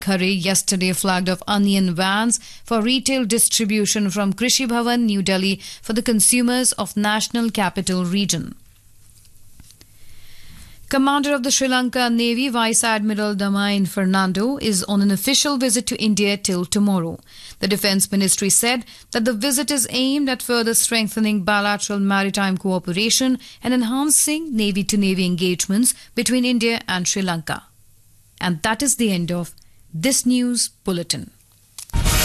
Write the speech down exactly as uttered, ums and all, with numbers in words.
Khare yesterday flagged off onion vans for retail distribution from Krishi Bhavan, New Delhi for the consumers of National Capital Region. Commander of the Sri Lanka Navy, Vice Admiral Damain Fernando, is on an official visit to India till tomorrow. The Defence Ministry said that the visit is aimed at further strengthening bilateral maritime cooperation and enhancing Navy-to-Navy engagements between India and Sri Lanka. And that is the end of this news bulletin.